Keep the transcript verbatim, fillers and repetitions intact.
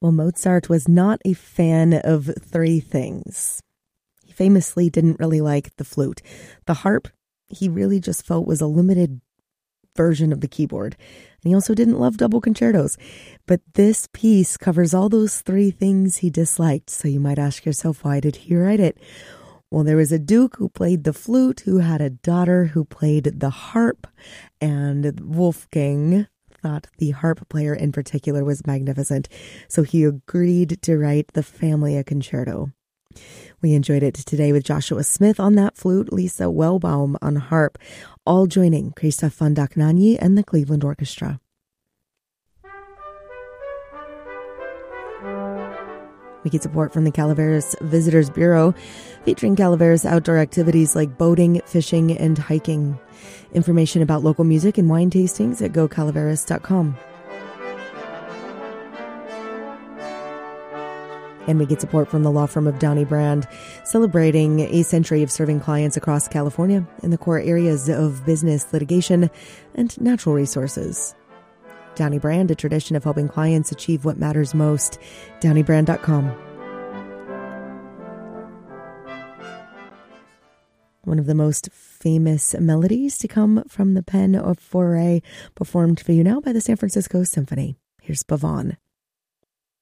Well, Mozart was not a fan of three things. He famously didn't really like the flute. The harp, he really just felt was a limited version of the keyboard. And he also didn't love double concertos. But this piece covers all those three things he disliked. So you might ask yourself, why did he write it? Well, there was a duke who played the flute, who had a daughter who played the harp, and Wolfgang thought the harp player in particular was magnificent, so he agreed to write the family a concerto. We enjoyed it today with Joshua Smith on that flute, Lisa Wellbaum on harp, all joining Christoph von Dohnanyi and the Cleveland Orchestra. We get support from the Calaveras Visitors Bureau, featuring Calaveras outdoor activities like boating, fishing, and hiking. Information about local music and wine tastings at go calaveras dot com. And we get support from the law firm of Downey Brand, celebrating a century of serving clients across California in the core areas of business, litigation, and natural resources. Downey Brand, a tradition of helping clients achieve what matters most. downey brand dot com. One of the most famous melodies to come from the pen of Fauré, performed for you now by the San Francisco Symphony. Here's Pavon.